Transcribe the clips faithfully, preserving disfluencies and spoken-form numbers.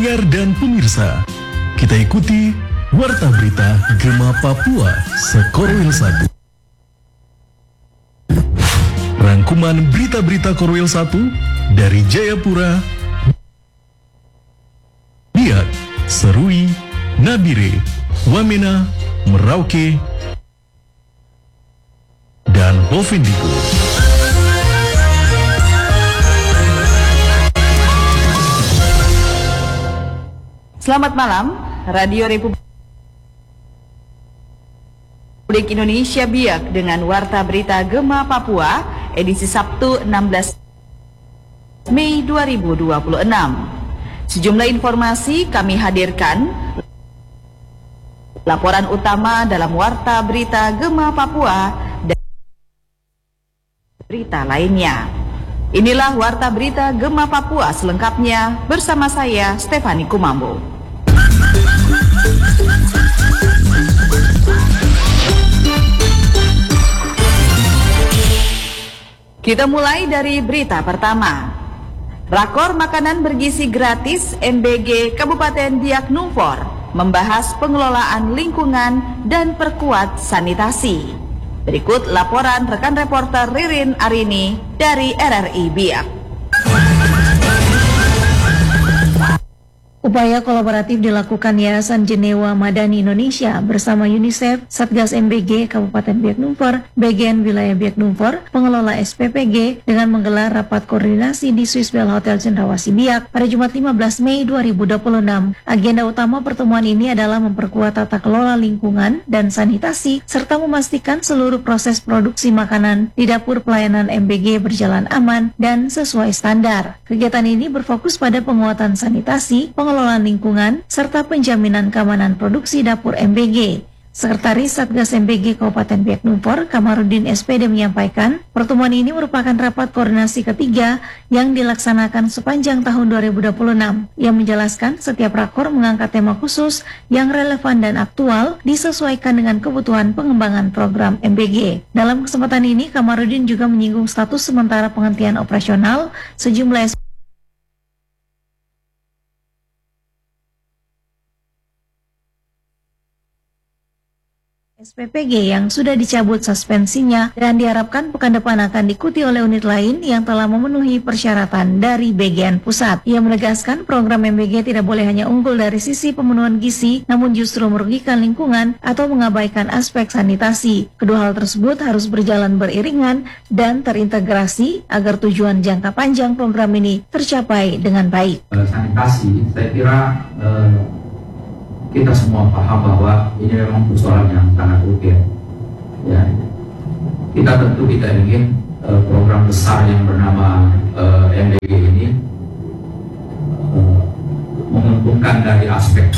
Pendengar dan pemirsa, kita ikuti Warta Berita Gema Papua Sekorwil satu. Rangkuman berita-berita Korwil satu dari Jayapura, Biak, Serui, Nabire, Wamena, Merauke, dan Bovendigul. Selamat malam, Radio Republik Indonesia Biak dengan Warta Berita Gema Papua, edisi Sabtu enam belas Mei dua ribu dua puluh enam. Sejumlah informasi kami hadirkan. Laporan utama dalam Warta Berita Gema Papua dan berita lainnya. Inilah Warta Berita Gema Papua selengkapnya bersama saya, Stefani Kumambo. Kita mulai dari berita pertama. Rakor Makanan Bergizi Gratis M B G Kabupaten Biak Numfor membahas pengelolaan lingkungan dan perkuat sanitasi. Berikut laporan rekan reporter Ririn Arini dari R R I Biak. Upaya kolaboratif dilakukan Yayasan Jenewa Madani Indonesia bersama UNICEF, Satgas M B G Kabupaten Biak Numfor, bagian wilayah Biak Numfor, pengelola S P P G dengan menggelar rapat koordinasi di Swiss Bell Hotel Cendrawasih Biak pada Jumat lima belas Mei dua ribu dua puluh enam. Agenda utama pertemuan ini adalah memperkuat tata kelola lingkungan dan sanitasi serta memastikan seluruh proses produksi makanan di dapur pelayanan M B G berjalan aman dan sesuai standar. Kegiatan ini berfokus pada penguatan sanitasi, pengelolaan lingkungan, serta penjaminan keamanan produksi dapur M B G. Sekretaris Satgas M B G Kabupaten Biak Numfor, Kamarudin S P D menyampaikan, pertemuan ini merupakan rapat koordinasi ketiga yang dilaksanakan sepanjang tahun dua ribu dua puluh enam. Ia menjelaskan setiap rakor mengangkat tema khusus yang relevan dan aktual disesuaikan dengan kebutuhan pengembangan program M B G. Dalam kesempatan ini, Kamarudin juga menyinggung status sementara penghentian operasional sejumlah S P P G yang sudah dicabut suspensinya dan diharapkan pekan depan akan diikuti oleh unit lain yang telah memenuhi persyaratan dari bagian pusat. Ia menegaskan program M B G tidak boleh hanya unggul dari sisi pemenuhan gizi, namun justru merugikan lingkungan atau mengabaikan aspek sanitasi. Kedua hal tersebut harus berjalan beriringan dan terintegrasi agar tujuan jangka panjang program ini tercapai dengan baik. Sanitasi, saya kira eh... kita semua paham bahwa ini memang persoalan yang sangat urgent. Ya, kita tentu kita ingin uh, program besar yang bernama uh, M B G ini uh, menguntungkan dari aspek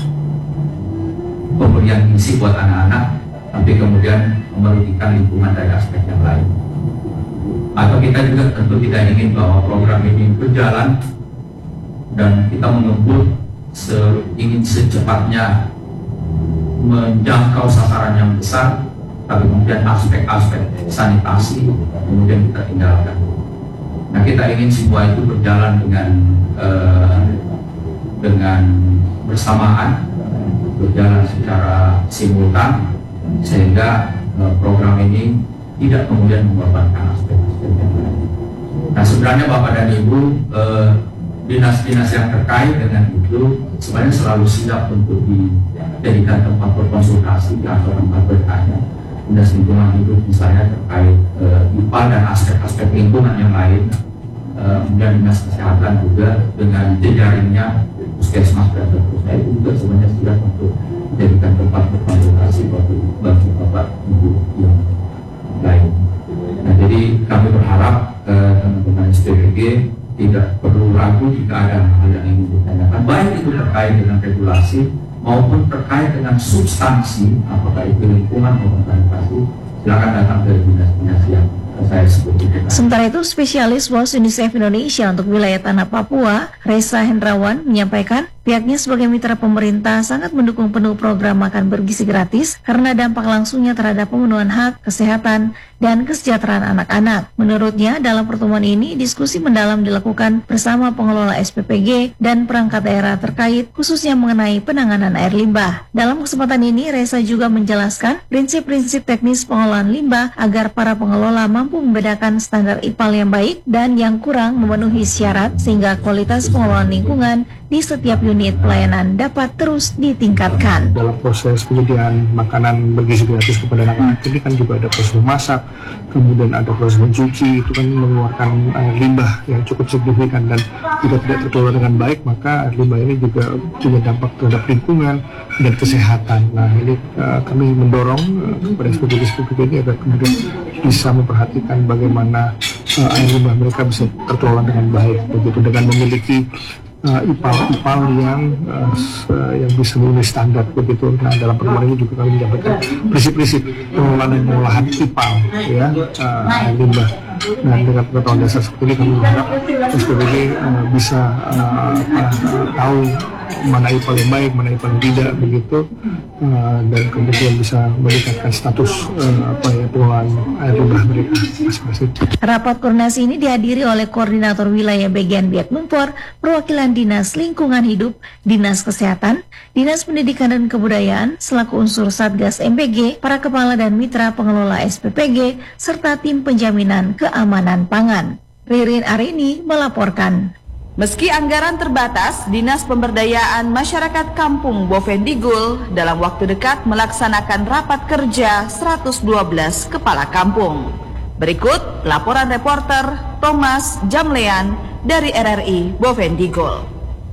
pemberian gizi buat anak-anak, tapi kemudian merugikan lingkungan dari aspek yang lain. Atau kita juga tentu tidak ingin bahwa program ini berjalan dan kita mengebut Se, ingin secepatnya menjangkau sasaran yang besar, tapi kemudian aspek-aspek sanitasi kemudian kita tinggalkan. Nah, kita ingin semua itu berjalan dengan uh, dengan bersamaan, berjalan secara simultan, sehingga uh, program ini tidak kemudian mengorbankan aspek-aspek yang lain. Nah, sebenarnya Bapak dan Ibu, uh, dinas-dinas yang terkait dengan itu sebenarnya selalu siap untuk dijadikan tempat berkonsultasi atau tempat bertanya. Dinas lingkungan hidup misalnya terkait uh, I P A dan aspek-aspek lingkungan yang lain, uh, dan dinas kesehatan juga dengan jejaringnya puskesmas dan seterusnya itu juga sebenarnya siap untuk dijadikan tempat berkonsultasi bagi, bagi bapak ibu yang lain. Nah, jadi kami berharap uh, teman-teman S P P G tidak perlu ragu jika ada hal yang ingin ditanyakan, baik itu terkait dengan regulasi maupun terkait dengan substansi, apakah itu lingkungan maupun sanitasi. Silakan datang ke dinas-dinas yang saya sebut. Sementara itu, spesialis W O S UNICEF Indonesia untuk wilayah Tanah Papua, Reza Hendrawan menyampaikan pihaknya sebagai mitra pemerintah sangat mendukung penuh program makan bergizi gratis karena dampak langsungnya terhadap pemenuhan hak, kesehatan, dan kesejahteraan anak-anak. Menurutnya, dalam pertemuan ini diskusi mendalam dilakukan bersama pengelola S P P G dan perangkat daerah terkait khususnya mengenai penanganan air limbah. Dalam kesempatan ini, Reza juga menjelaskan prinsip-prinsip teknis pengelolaan limbah agar para pengelola mampu membedakan standar I P A L yang baik dan yang kurang memenuhi syarat sehingga kualitas pengelolaan lingkungan di setiap unit pelayanan dapat terus ditingkatkan. Dalam proses penyediaan makanan bergizi gratis kepada anak-anak ini kan juga ada proses memasak, kemudian ada proses mencuci, itu kan mengeluarkan air limbah yang cukup signifikan dan jika tidak terkelola dengan baik maka air limbah ini juga punya dampak terhadap lingkungan dan kesehatan. Nah ini uh, kami mendorong uh, kepada S P P G S P P G ini agar kemudian bisa memperhatikan bagaimana uh, air limbah mereka bisa terkelola dengan baik, begitu dengan memiliki Uh, I P A L I P A L yang uh, yang bisa memenuhi standar begitu. Nah dalam pertemuan ini juga kami menyampaikan prinsip-prinsip pengelolaan dan pengolahan I P A L ya uh, air limbah. Nah dengan pengetahuan dasar seperti ini kami berharap S P P G uh, bisa uh, uh, tahu mana I P A L yang baik, mana I P A L yang tidak begitu, uh, dan kemudian bisa meningkatkan status uh, apa ya pengelolaan air limbah mereka masing-masing. Rapat koordinasi ini dihadiri oleh Koordinator Wilayah Bagian Biak Numfor, perwakilan Dinas Lingkungan Hidup, Dinas Kesehatan, Dinas Pendidikan dan Kebudayaan, selaku unsur Satgas M B G, para kepala dan mitra pengelola S P P G, serta tim penjaminan keamanan pangan. Ririn Arini melaporkan. Meski anggaran terbatas, Dinas Pemberdayaan Masyarakat Kampung Bovendigul dalam waktu dekat melaksanakan rapat kerja seratus dua belas kepala kampung. Berikut laporan reporter Thomas Jamlean dari R R I Bovendigul.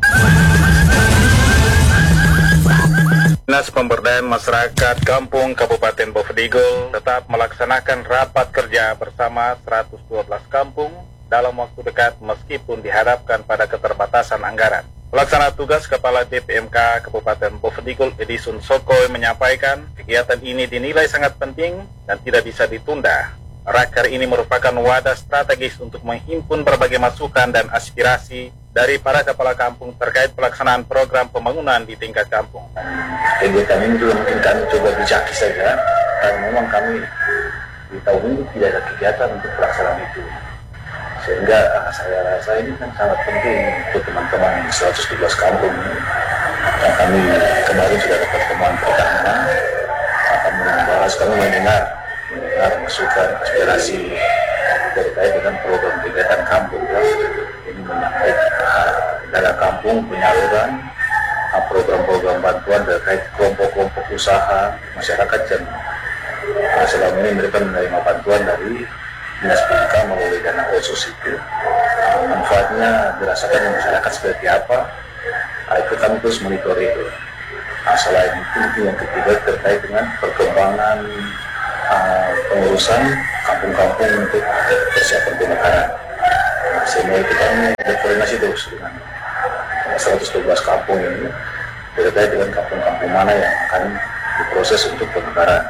Dinas Pemberdayaan Masyarakat Kampung Kabupaten Bovendigul tetap melaksanakan rapat kerja bersama seratus dua belas kampung dalam waktu dekat meskipun dihadapkan pada keterbatasan anggaran. Pelaksana tugas Kepala D P M K Kabupaten Bovendigul Edison Sokoy menyampaikan kegiatan ini dinilai sangat penting dan tidak bisa ditunda. Raker ini merupakan wadah strategis untuk menghimpun berbagai masukan dan aspirasi dari para kepala kampung terkait pelaksanaan program pembangunan di tingkat kampung. Kegiatan ini juga mungkin kami coba bijaki saja, karena memang kami di tahun ini tidak ada kegiatan untuk pelaksanaan itu. Sehingga uh, saya rasa ini kan sangat penting untuk teman-teman seratus dua belas kampung ini. Yang kami kemarin sudah dapat pertemuan pertama, kami membahas, kami mendengar, mendengar masukan, aspirasi terkait dengan program kegiatan kampung. Ya. Ini menyampaikan uh, dalam kampung penyaluran uh, program-program bantuan terkait kelompok-kelompok usaha masyarakat yang uh, selama ini mereka menerima bantuan dari Dinas Pendidikan melalui dana otsus itu. Uh, manfaatnya dirasakan di masyarakat seperti apa, uh, itu kami terus monitor itu. Uh, selain itu yang ketiga terkait dengan perkembangan uh, pengurusan kampung-kampung untuk persiapan pemekaran. Uh, sehingga itu kami berkoordinasi terus dengan seratus dua belas kampung ini terkait dengan kampung-kampung mana yang akan diproses untuk pemekaran.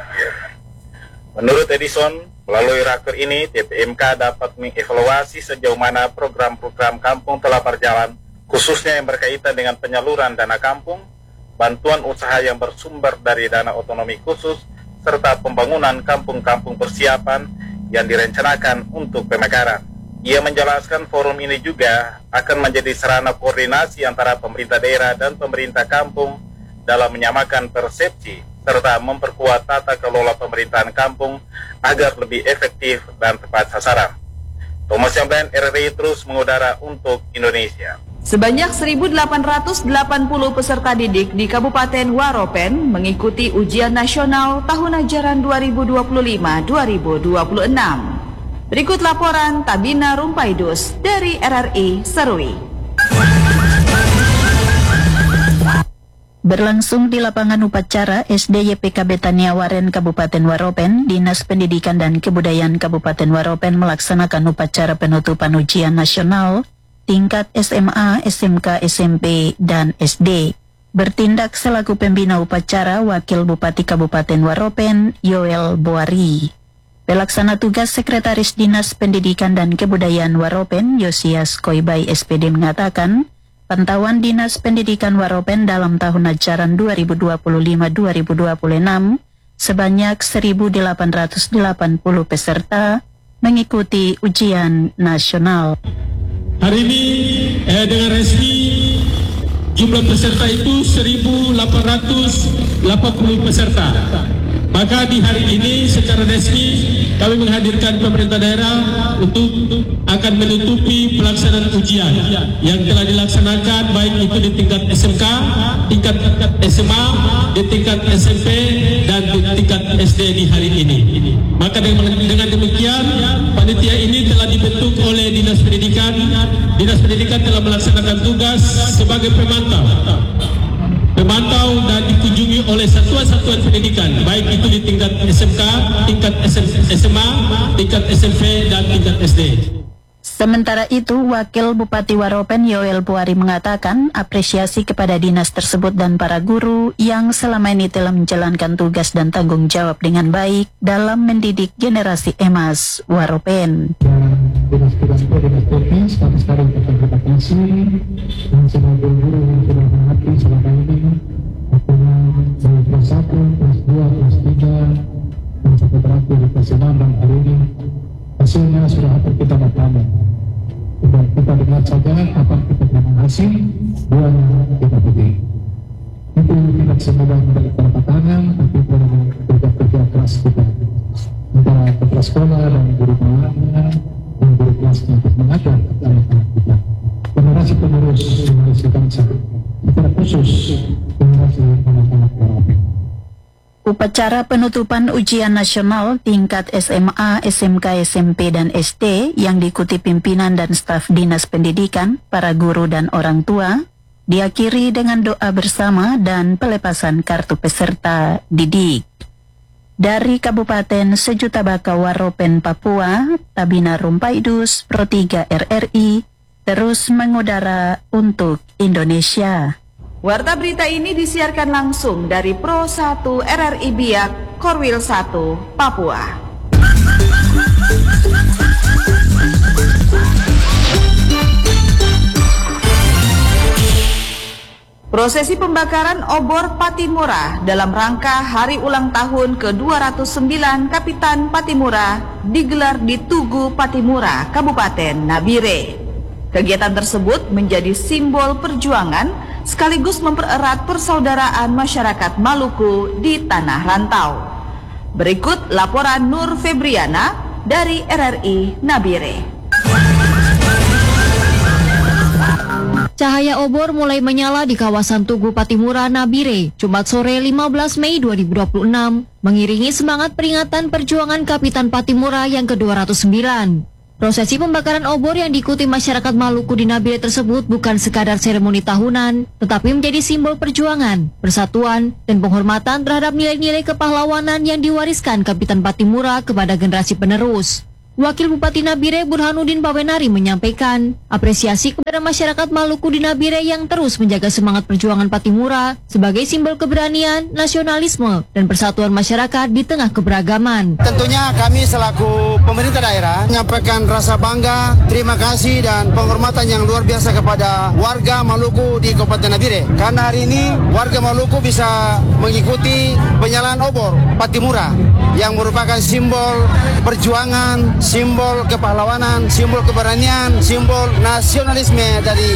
Menurut Edison, melalui raker ini, D P M K dapat mengevaluasi sejauh mana program-program kampung telah berjalan, khususnya yang berkaitan dengan penyaluran dana kampung, bantuan usaha yang bersumber dari dana otonomi khusus, serta pembangunan kampung-kampung persiapan yang direncanakan untuk pemekaran. Ia menjelaskan forum ini juga akan menjadi sarana koordinasi antara pemerintah daerah dan pemerintah kampung dalam menyamakan persepsi serta memperkuat tata kelola pemerintahan kampung agar lebih efektif dan tepat sasaran. Thomas Jamlean, R R I terus mengudara untuk Indonesia. Sebanyak seribu delapan ratus delapan puluh peserta didik di Kabupaten Waropen mengikuti ujian nasional tahun ajaran dua ribu dua puluh lima dua ribu dua puluh enam. Berikut laporan Tabina Rumpaidus dari R R I Serui. Berlangsung di lapangan upacara S D Y P K Betania Waren Kabupaten Waropen, Dinas Pendidikan dan Kebudayaan Kabupaten Waropen melaksanakan upacara penutupan ujian nasional tingkat S M A, S M K, S M P, dan S D. Bertindak selaku pembina upacara Wakil Bupati Kabupaten Waropen, Yoel Boari. Pelaksana tugas Sekretaris Dinas Pendidikan dan Kebudayaan Waropen, Yosias Koibai S P D mengatakan, Pantauan Dinas Pendidikan Waropen dalam tahun ajaran dua ribu dua puluh lima dua ribu dua puluh enam, sebanyak seribu delapan ratus delapan puluh peserta mengikuti ujian nasional. Hari ini eh, dengan resmi jumlah peserta itu seribu delapan ratus delapan puluh peserta. Maka di hari ini secara resmi kami menghadirkan pemerintah daerah untuk akan menutupi pelaksanaan ujian yang telah dilaksanakan baik itu di tingkat S M K, tingkat S M A, di tingkat S M P, dan di tingkat S D di hari ini. Maka dengan, dengan demikian panitia ini telah dibentuk oleh Dinas Pendidikan. Dinas Pendidikan telah melaksanakan tugas sebagai pemantau. Pemantau dan dikunjungi oleh satuan-satuan pendidikan, baik itu di tingkat S M K, tingkat S M A, tingkat S M P, dan tingkat S D. Sementara itu, Wakil Bupati Waropen Yoel Puari mengatakan apresiasi kepada dinas tersebut dan para guru yang selama ini telah menjalankan tugas dan tanggung jawab dengan baik dalam mendidik generasi emas Waropen. Dinas-dinas dinas teknis, kami sekarang berterima kasih dan sebagai guru yang sudah mengerti selama ini dari kelas satu, kelas dua, kelas tiga, dan sampai berakhir di kelas enam dan hari ini hasilnya sudah hampir kita dapat. Dan kita dengar saja apa kita terima hasil, buahnya kita petik. Itu tidak semudah dari telapak tangan, tapi dengan kerja-kerja keras kita. Antara kepala sekolah dan guru pengajarnya dan guru kelasnya untuk mengajar anak-anak kita. Generasi penerus generasi bangsa, secara khusus generasi anak-anak Waropen. Upacara penutupan ujian nasional tingkat S M A, S M K, S M P, dan S D yang diikuti pimpinan dan staf Dinas Pendidikan, para guru dan orang tua, diakhiri dengan doa bersama dan pelepasan kartu peserta didik. Dari Kabupaten Sejutabaka Waropen, Papua, Tabina Rumpaidus, Pro tiga R R I, terus mengudara untuk Indonesia. Warta berita ini disiarkan langsung dari Pro satu R R I Biak, Korwil satu, Papua. Prosesi pembakaran obor Patimura dalam rangka hari ulang tahun ke dua ratus sembilan Kapitan Patimura digelar di Tugu Patimura, Kabupaten Nabire. Kegiatan tersebut menjadi simbol perjuangan sekaligus mempererat persaudaraan masyarakat Maluku di tanah rantau. Berikut laporan Nur Febriana dari R R I Nabire. Cahaya obor mulai menyala di kawasan Tugu Patimura, Nabire, Jumat sore lima belas Mei dua ribu dua puluh enam, mengiringi semangat peringatan perjuangan Kapitan Patimura yang ke dua ratus sembilan. Prosesi pembakaran obor yang diikuti masyarakat Maluku di Nabire tersebut bukan sekadar seremoni tahunan, tetapi menjadi simbol perjuangan, persatuan, dan penghormatan terhadap nilai-nilai kepahlawanan yang diwariskan Kapitan Patimura kepada generasi penerus. Wakil Bupati Nabire Burhanuddin Bawenari menyampaikan apresiasi kepada masyarakat Maluku di Nabire yang terus menjaga semangat perjuangan Patimura sebagai simbol keberanian, nasionalisme, dan persatuan masyarakat di tengah keberagaman. Tentunya kami selaku pemerintah daerah menyampaikan rasa bangga, terima kasih dan penghormatan yang luar biasa kepada warga Maluku di Kabupaten Nabire. Karena hari ini warga Maluku bisa mengikuti penyalaan obor Patimura yang merupakan simbol perjuangan, simbol kepahlawanan, simbol keberanian, simbol nasionalisme dari